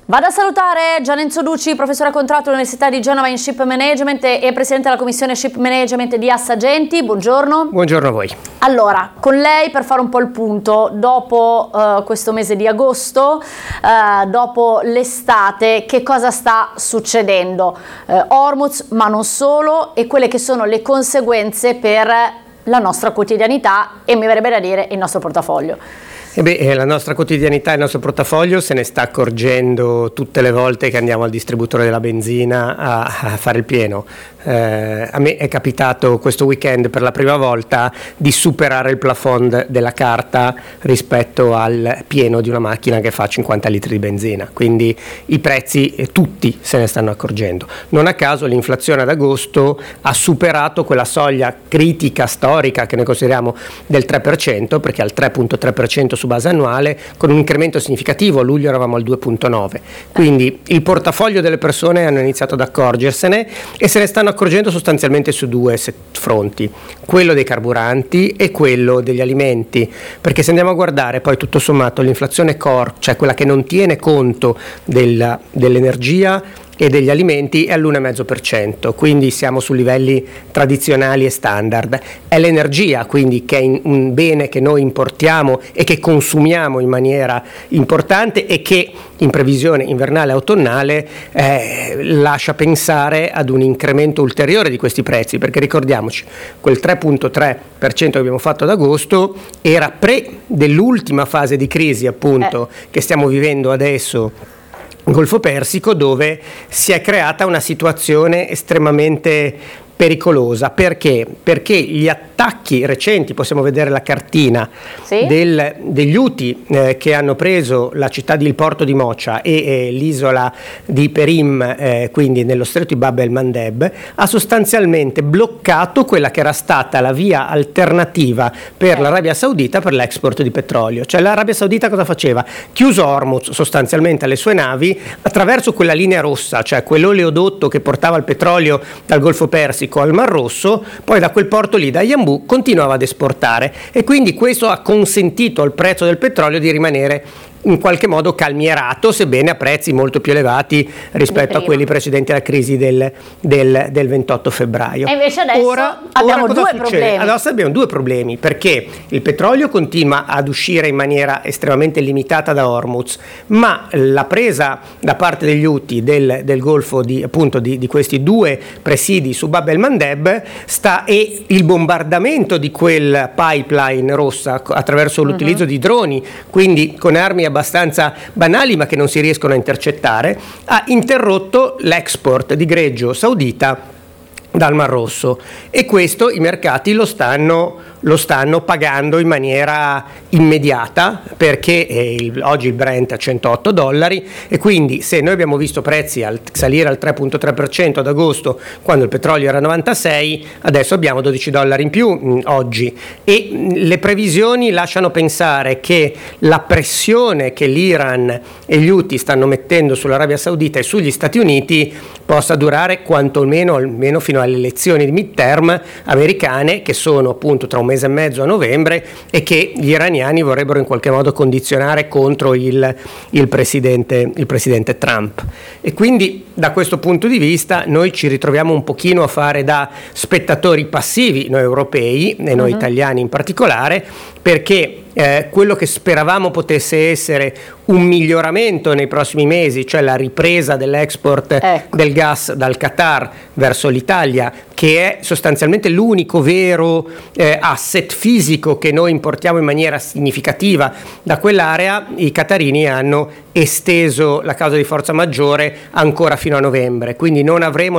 Vado a salutare Gianenzo Ducci, professore a contratto all'Università di Genova in Ship Management e presidente della commissione Ship Management di Assagenti. Buongiorno. Buongiorno a voi. Allora, con lei per fare un po' il punto, dopo questo mese di agosto, dopo l'estate, che cosa sta succedendo? Hormuz, ma non solo, e quelle che sono le conseguenze per la nostra quotidianità e mi verrebbe da dire il nostro portafoglio. La nostra quotidianità, il nostro portafoglio se ne sta accorgendo tutte le volte che andiamo al distributore della benzina a fare il pieno. A me è capitato questo weekend per la prima volta di superare il plafond della carta rispetto al pieno di una macchina che fa 50 litri di benzina, quindi i prezzi tutti se ne stanno accorgendo. Non a caso l'inflazione ad agosto ha superato quella soglia critica storica che noi consideriamo del 3%, perché al 3,3% su base annuale, con un incremento significativo. A luglio eravamo al 2,9%, quindi il portafoglio delle persone hanno iniziato ad accorgersene e se ne stanno accorgendo sostanzialmente su due fronti, quello dei carburanti e quello degli alimenti, perché se andiamo a guardare poi tutto sommato l'inflazione core, cioè quella che non tiene conto dell'energia e degli alimenti, è all'1,5%, quindi siamo su livelli tradizionali e standard. È l'energia quindi che è un bene che noi importiamo e che consumiamo in maniera importante e che in previsione invernale e autunnale lascia pensare ad un incremento ulteriore di questi prezzi, perché ricordiamoci, quel 3,3% che abbiamo fatto ad agosto era dell'ultima fase di crisi appunto che stiamo vivendo adesso, Golfo Persico, dove si è creata una situazione estremamente pericolosa. Perché? Perché gli attacchi recenti, possiamo vedere la cartina degli Houthi che hanno preso la città il porto di Mocha e l'isola di Perim, quindi nello stretto di Bab el-Mandeb, ha sostanzialmente bloccato quella che era stata la via alternativa per l'Arabia Saudita per l'export di petrolio. Cioè l'Arabia Saudita cosa faceva? Chiuso Hormuz sostanzialmente alle sue navi attraverso quella linea rossa, cioè quell'oleodotto che portava il petrolio dal Golfo Persico al Mar Rosso, poi da quel porto lì, da Yanbu, continuava ad esportare, e quindi questo ha consentito al prezzo del petrolio di rimanere in qualche modo calmierato, sebbene a prezzi molto più elevati rispetto a quelli precedenti alla crisi del 28 febbraio. E invece adesso abbiamo due problemi. Adesso abbiamo due problemi, perché il petrolio continua ad uscire in maniera estremamente limitata da Hormuz, ma la presa da parte degli Houthi del Golfo di questi due presidi su Bab el-Mandeb e il bombardamento di quel pipeline rossa attraverso l'utilizzo di droni, quindi con armi abbastanza banali ma che non si riescono a intercettare, ha interrotto l'export di greggio saudita dal Mar Rosso, e questo i mercati lo stanno pagando in maniera immediata, perché oggi il Brent è a $108 e quindi se noi abbiamo visto prezzi salire al 3,3% ad agosto quando il petrolio era 96, adesso abbiamo $12 in più oggi, e le previsioni lasciano pensare che la pressione che l'Iran e gli Houthi stanno mettendo sull'Arabia Saudita e sugli Stati Uniti possa durare almeno fino alle elezioni di midterm americane, che sono appunto tra un mese e mezzo a novembre, e che gli iraniani vorrebbero in qualche modo condizionare contro il presidente Trump. E quindi da questo punto di vista noi ci ritroviamo un pochino a fare da spettatori passivi, noi europei e noi italiani in particolare, perché quello che speravamo potesse essere un miglioramento nei prossimi mesi, cioè la ripresa dell'export del gas dal Qatar verso l'Italia, che è sostanzialmente l'unico vero asset fisico che noi importiamo in maniera significativa da quell'area, i qatarini hanno esteso la causa di forza maggiore ancora fino a novembre, quindi non avremo